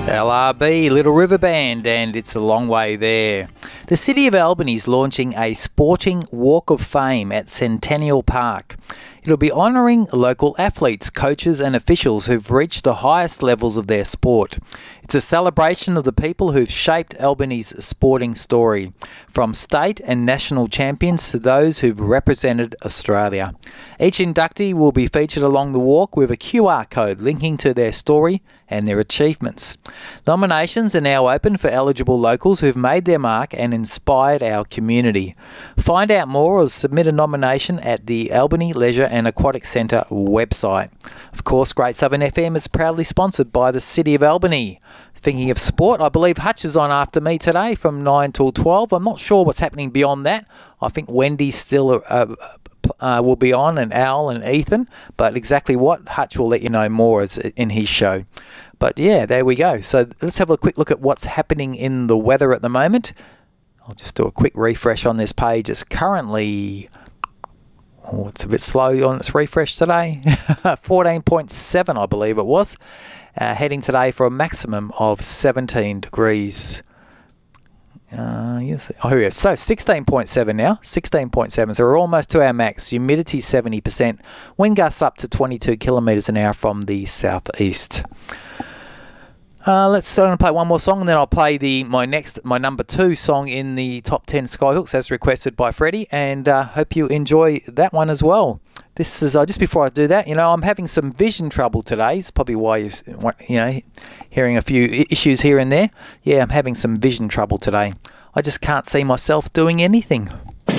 LRB, Little River Band, and It's a Long Way There. The City of Albany is launching a sporting walk of fame at Centennial Park. It'll be honouring local athletes, coaches and officials who've reached the highest levels of their sport. It's a celebration of the people who've shaped Albany's sporting story, from state and national champions to those who've represented Australia. Each inductee will be featured along the walk with a QR code linking to their story and their achievements. Nominations are now open for eligible locals who've made their mark and inspired our community. Find out more or submit a nomination at the Albany Leisure and Aquatic Centre website. Of course, Great Southern FM is proudly sponsored by the City of Albany. Thinking of sport, I believe Hutch is on after me today from 9 till 12. I'm not sure what's happening beyond that. I think Wendy still will be on, and Al and Ethan, but exactly what, Hutch will let you know more as in his show. But yeah, there we go. So let's have a quick look at what's happening in the weather at the moment. I'll just do a quick refresh on this page. It's currently, it's a bit slow on its refresh today. 14.7 I believe it was. Heading today for a maximum of 17 degrees. Yes. Oh, here we go. So 16.7 now. 16.7. So we're almost to our max. Humidity 70%. Wind gusts up to 22 kilometres an hour from the southeast. Let's play one more song, and then I'll play my number 2 song in the top 10 Skyhooks as requested by Freddie, and hope you enjoy that one as well. This is just before I do that, I'm having some vision trouble today. It's probably why you're hearing a few issues here and there. Yeah, I'm having some vision trouble today. I just can't see myself doing anything.